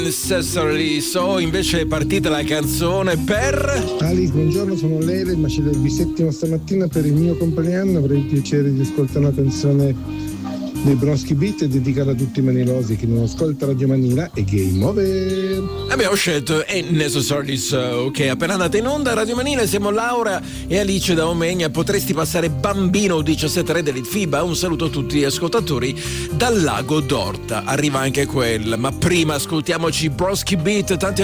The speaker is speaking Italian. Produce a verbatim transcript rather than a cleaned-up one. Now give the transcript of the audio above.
Necessarily So, invece è partita la canzone per Alice, buongiorno, sono Lele, ma c'è del bisettimo stamattina per il mio compleanno. Avrei il piacere di ascoltare una canzone dei Bronski Beat e dedicarla a tutti i manilosi che non ascolta Radio Manila e Game Over. Abbiamo scelto è Necessarily So, che è appena andata in onda. Radio Manila, siamo Laura e Alice da Omegna. Potresti passare bambino diciassette re dell'Itfiba. Un saluto a tutti gli ascoltatori dal lago d'Orta. Arriva anche quel, ma prima ascoltiamoci Bronski Beat, tanti